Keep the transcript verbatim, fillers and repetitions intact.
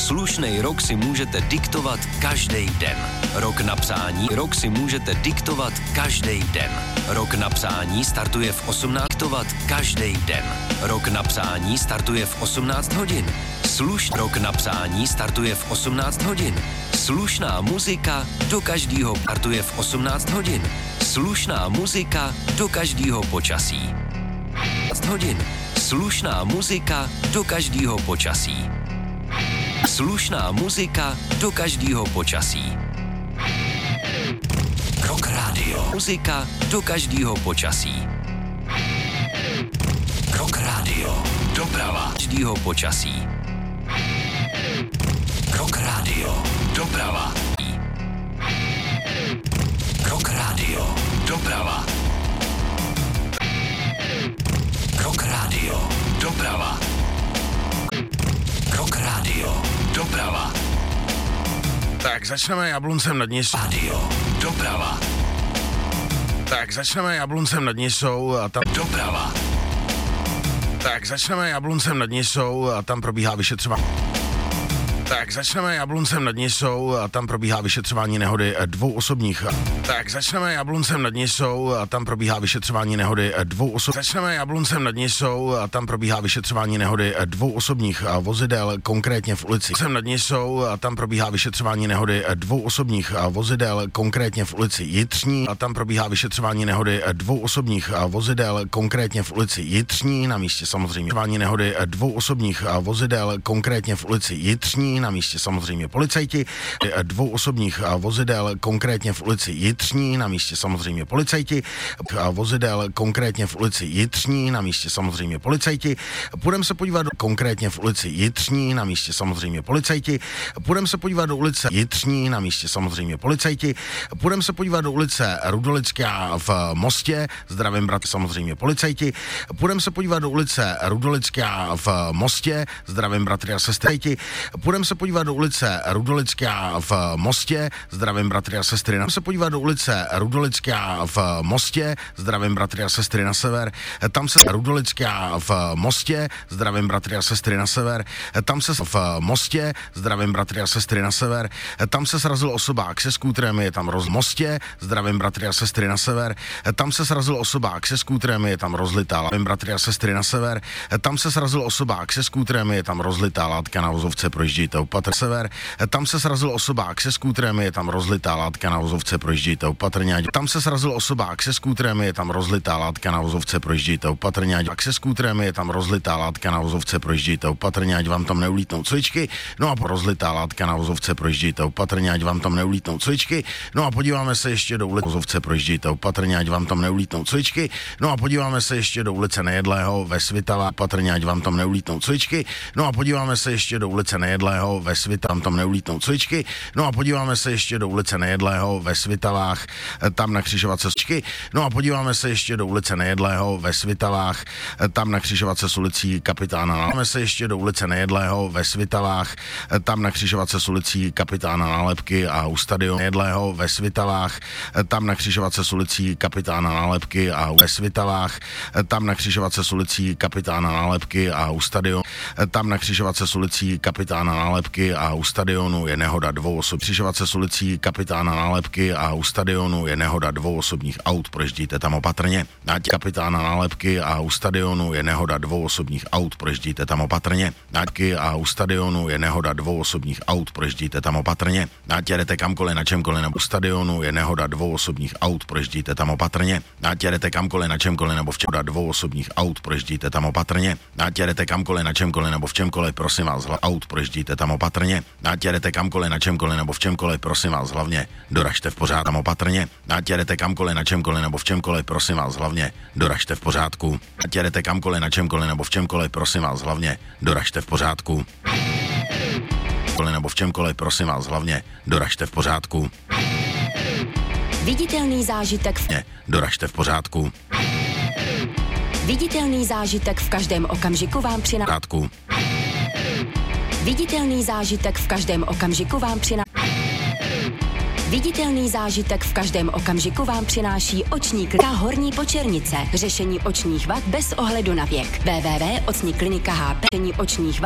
Slušnej rok si můžete diktovat každý den. Rok na psání, rok si můžete diktovat každý den. Rok na psání startuje v osmnáct diktovat každý den. Rok na psání startuje v osmnáct hodin. Sluš rok na psání startuje v osmnáct hodin. Slušná muzika do každého startuje v osmnáct hodin. Slušná muzika do každého počasí. osmnáct hodin. Slušná muzika do každého počasí. Slušná muzika do každého počasí. Rock Radio. Muzika do každého počasí. Rock Radio. Doprava. Každého počasí. Rock Radio. Doprava. Rock Radio. Doprava. Rock Radio. Doprava. Rock Radio. Doprava. Tak začneme Jabloncem nad Nisou. Radio. Doprava. Tak začneme Jabloncem nad Nisou a tam... Doprava. Tak začneme Jabloncem nad Nisou a tam probíhá vyšetřování. Tak začneme Jabloncem nad Nisou a tam probíhá vyšetřování nehody dvou osobních. Tak začneme Jabloncem nad Nisou a tam probíhá vyšetřování nehody dvou osob. Začneme Jabloncem nad Nisou a tam probíhá vyšetřování nehody dvou osobních vozidel, konkrétně v ulici. Jsem nad Nisou a tam probíhá vyšetřování nehody dvou osobních vozidel, konkrétně v ulici Jitřní a tam probíhá vyšetřování nehody dvou osobních vozidel, konkrétně v ulici Jitřní, na místě samozřejmě vyšetřování nehody dvou osobních vozidel, konkrétně v ulici Jitřní. Na místě samozřejmě policajti, dvou osobních vozidel, konkrétně v ulici Jitřní, na místě samozřejmě policajti, vozidel, konkrétně v ulici Jitřní, na místě samozřejmě policajti. Půjdeme se podívat do, konkrétně v ulici Jitřní, na místě samozřejmě policajti. Půjdeme se podívat do ulice Jitřní, na místě samozřejmě policajti. Půjdeme se podívat do ulice Rudolická v Mostě, zdravím bratr, samozřejmě policajti. Půjdeme se podívat do ulice Rudolická v Mostě, zdravím bratry a sestry. Půjdeme se podívat do ulice Rudolická v Mostě, zdravím bratry a sestry. Půjdeme se podívat do ulice Rudolická v Mostě, zdravím bratry a sestry na sever. Tam se Rudolická v Mostě, zdravím bratry a sestry na sever. Tam se v Mostě, zdravím bratry a sestry na sever. Tam se srazil osobák se skútrem, je tam roz Mostě, zdravím bratry a sestry na sever. Tam se srazil osobák se skútrem, je tam rozlitá látka, bratry a sestry na sever. Tam se srazil osobák se skútrem, je tam rozlitá látka na vozovce, projíždějte opatr sever. Tam se srazil osobák se skútrem, je tam rozlitá látka na vozovce, projíždějte opatrně. Tam se srazil osobák se skútrem, je tam rozlitá látka na vozovce, projíždějte opatrně. Ak se skútrem, je tam rozlitá látka na vozovce, projíždějte opatrně, ať vám tam neulítnou cvičky. No a rozlitá látka na vozovce, projíždějte opatrně, ať vám tam neulítnou cvičky. No a podíváme se ještě do ulice vozovce, projíždějte opatrně, ať vám tam neulítnou cvičky. No a podíváme se ještě do ulice Nejedlého ve Svitavách, opatrně, ať vám tam neulítnou cvičky. No a podíváme se ještě do ulice Nejedlého ve Svitavách, tam neulítnou cvičky. No a podíváme se ještě do ulice Nejedlého ve Svitavách, tam na křižovatce cvičky. No a podíváme se ještě do ulice Nejedlého ve Svitavách, tam na křižovatce s ulicí Kapitána. Podíváme se ještě do ulice Nejedlého ve Svitavách, tam na křižovatce s ulicí Kapitána Nálepky a u stadionu Nejedlého ve Svitavách, tam na křižovatce s ulicí Kapitána Nálepky a ve Svitavách, tam na křižovatce s ulicí Kapitána Nálepky a u stadionu, tam na křižovatce s ulicí Kapitána Nálepky a u stadionu je nehoda dvou osob. Křižovatce s ulicí Kapitána Nálepky a u stadionu je nehoda dvou osobních aut, proježdíte tam opatrně. Na Kapitána Nálepky a u stadionu je nehoda dvou osobních aut, proježdíte tam opatrně. Náďky a u stadionu je nehoda dvou osobních aut, proježdíte tam opatrně. Náďte kamkoliv na čemkoliv nebo u stadionu je nehoda dvou osobních aut, proježdíte tam opatrně. Náďte kamkoliv na čemkoliv nebo v čem dvou osobních aut, proježdíte tam opatrně. Náďte kamkoliv na čemkoliv nebo v čemkoliv, prosím vás, aut, proježdíte tam opatrně. Náďte kamkoliv na čemkoliv nebo v čemkoliv, prosím vás, hlavně doražte v pořádku tam opatrně. Náďte kamkoliv na čemkoliv nebo v čemkoliv, prosím vás, hlavně doražte v pořádku. Náďte kamkoliv na čemkoliv nebo v čemkoliv, prosím vás, hlavně doražte v pořádku. Nebo v čemkoliv, prosím vás, hlavně doražte v pořádku. Viditelný zážitek v... Ne, doražte v pořádku. Viditelný zážitek v každém okamžiku vám přináší... Pořádku. Viditelný zážitek v každém okamžiku vám přináší... Viditelný zážitek v každém okamžiku vám přináší oční klinika Horní Počernice. Řešení očních vad bez ohledu na věk. w w w tečka oční klinika h p. Řešení očních vad